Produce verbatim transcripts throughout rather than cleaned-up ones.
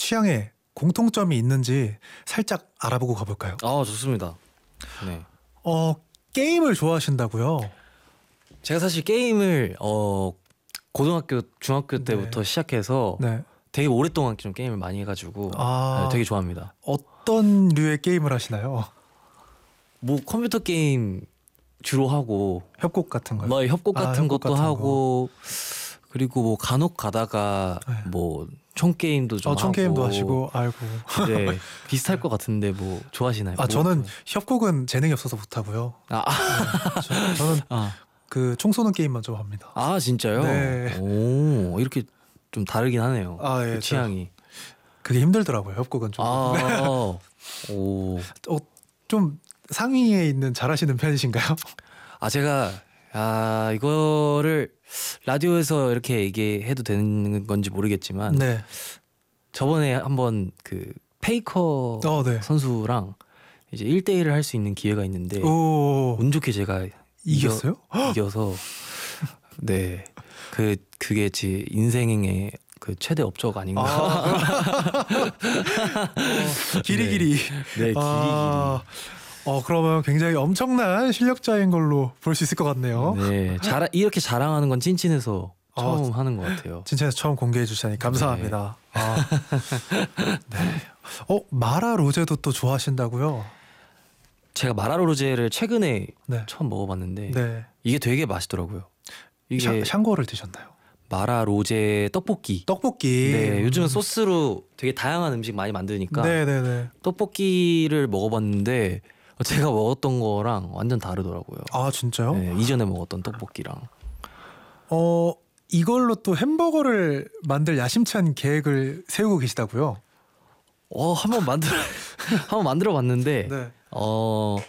취향에 공통점이 있는지 살짝 알아보고 가볼까요? 아 좋습니다. 네. 어 게임을 좋아하신다고요? 제가 사실 게임을 어 고등학교, 중학교 네. 때부터 시작해서 네. 되게 오랫동안 좀 게임을 많이 해가지고 아, 네, 되게 좋아합니다. 어떤 류의 게임을 하시나요? 뭐 컴퓨터 게임 주로 하고 협곡 같은 거요? 뭐 협곡 아, 같은 협곡 것도 같은 하고 그리고 뭐 간혹 가다가 네. 뭐 총 게임도 좀 어, 총 하고 게임도 하시고, 아이고. 네 비슷할 것 같은데 뭐 좋아하시나요? 아 뭐 저는 좋아해? 협곡은 재능이 없어서 못 하고요. 아, 네, 저, 저는 아, 그 총 쏘는 게임만 좋아합니다. 아 진짜요? 네. 오 이렇게 좀 다르긴 하네요. 아, 예, 그 취향이. 그게 힘들더라고요. 협곡은 좀. 아, 오. 어, 좀 상위에 있는 잘하시는 편이신가요? 아 제가 아 이거를 라디오에서 이렇게 얘기해도 되는 건지 모르겠지만 네. 저번에 한번 그 페이커 어, 네. 선수랑 이제 일 대 일을 할 수 있는 기회가 있는데 오, 운 좋게 제가 이겼어요? 이겨, 이겨서 네 그 그게 제 인생의 그 최대 업적 아닌가. 아, 어, 기리기리. 네, 길이 아, 어 그러면 굉장히 엄청난 실력자인 걸로 볼 수 있을 것 같네요. 길이. 네, 자 이렇게 자랑하는 건 찐찐해서 처음 아, 하는 것 같아요. 진짜 처음 공개해 주시니 감사합니다. 아, 네. 어 마라 로제도 또 좋아하신다고요? 제가 마라로제를 최근에 네. 처음 먹어봤는데 네. 이게 되게 맛있더라고요. 이게 샹, 샹궈를 드셨나요? 마라로제 떡볶이. 떡볶이. 네, 요즘은 소스로 되게 다양한 음식 많이 만드니까 네네네. 떡볶이를 먹어봤는데 제가 먹었던 거랑 완전 다르더라고요. 아 진짜요? 네, 이전에 먹었던 떡볶이랑. 어 이걸로 또 햄버거를 만들 야심찬 계획을 세우고 계시다고요? 어, 한번 만들어 한번 만들어 봤는데 네. 어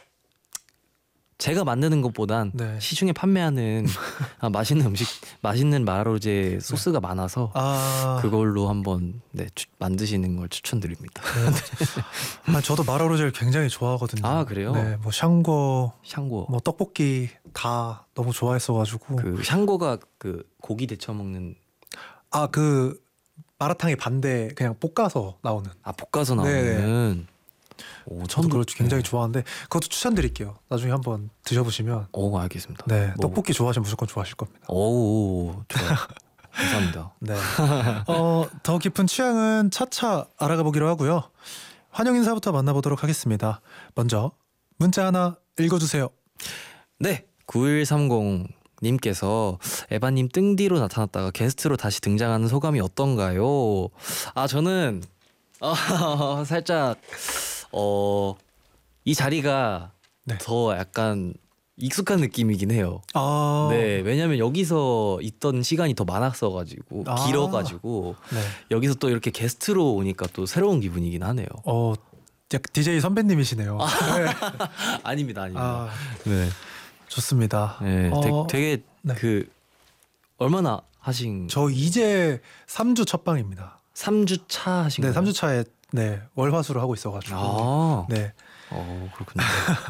제가 만드는 것보단 네. 시중에 판매하는 아, 맛있는 음식, 맛있는 마라로제 소스가 많아서 아 그걸로 한번 네, 추, 만드시는 걸 추천드립니다. 네. 아, 저도 마라로제를 굉장히 좋아하거든요. 아, 그래요? 네, 뭐 샹궈, 샹궈. 뭐 떡볶이 다 너무 좋아했어가지고. 그 샹궈가 그 고기 데쳐 먹는 아 그 마라탕의 반대 그냥 볶아서 나오는. 아 볶아서 네네. 나오는. 오, 저도 그걸 굉장히 네. 좋아하는데 그것도 추천드릴게요. 나중에 한번 드셔보시면. 오, 알겠습니다. 네, 뭐, 떡볶이 좋아하시면 무조건 좋아하실 겁니다. 오, 좋아요. 감사합니다. 네. 어, 더 깊은 취향은 차차 알아가 보기로 하고요. 환영 인사부터 만나보도록 하겠습니다. 먼저 문자 하나 읽어주세요. 네, 구일삼공 님께서 에바님 등 뒤로 나타났다가 게스트로 다시 등장하는 소감이 어떤가요? 아 저는 어, 살짝 어, 이 자리가 네. 더 약간 익숙한 느낌이긴 해요. 아, 네, 왜냐면 여기서 있던 시간이 더 많았어가지고 아. 길어가지고 네. 여기서 또 이렇게 게스트로 오니까 또 새로운 기분이긴 하네요. 어, 디제이 선배님이시네요. 네. 아닙니다, 아닙니다. 아, 네, 좋습니다. 네, 어, 되게, 되게 네. 그 얼마나 하신? 저 이제 삼 주 첫 방입니다. 삼 주 차 하신 네, 거예요? 삼 주 차에 네 월화수를 하고 있어가지고. 아, 네. 어 그렇군요.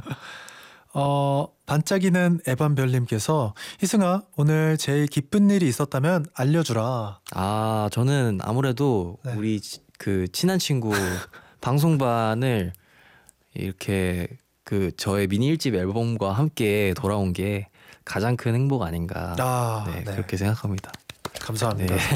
어, 반짝이는 에반별님께서 희승아 오늘 제일 기쁜 일이 있었다면 알려주라. 아 저는 아무래도 네. 우리 지- 그 친한 친구 방송반을 이렇게 그 저의 미니 일집 앨범과 함께 돌아온 게 가장 큰 행복 아닌가. 아, 네, 네. 그렇게 생각합니다. 감사합니다. 네.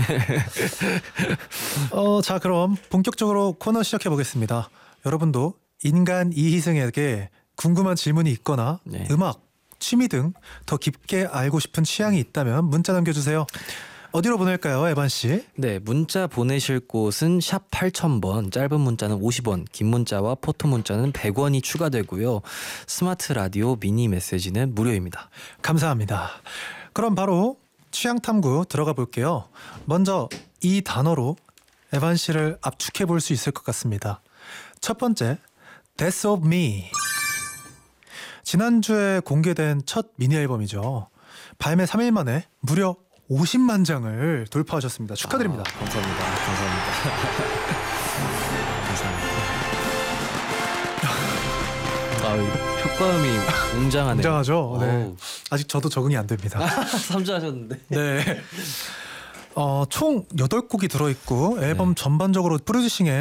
어, 자 그럼 본격적으로 코너 시작해 보겠습니다. 여러분도 인간 이희승에게 궁금한 질문이 있거나 네. 음악, 취미 등 더 깊게 알고 싶은 취향이 있다면 문자 남겨주세요. 어디로 보낼까요, 에반 씨? 네, 문자 보내실 곳은 샵 팔천 번, 짧은 문자는 오십 원, 긴 문자와 포토 문자는 백 원이 추가되고요. 스마트 라디오 미니 메시지는 무료입니다. 감사합니다. 그럼 바로 취향 탐구 들어가 볼게요. 먼저 이 단어로 에반 씨를 압축해 볼 수 있을 것 같습니다. 첫 번째, Death of Me. 지난주에 공개된 첫 미니 앨범이죠. 발매 삼 일 만에 무려 오십만 장을 돌파하셨습니다. 축하드립니다. 아, 감사합니다. 감사합니다. 감사합니다. 아, 효과음이 웅장하네요. 굉장하죠. 네. 어우. 아직 저도 적응이 안 됩니다. 삼 주 하셨는데. 네. 어, 총 여덟 곡이 들어있고 앨범 네. 전반적으로 프로듀싱에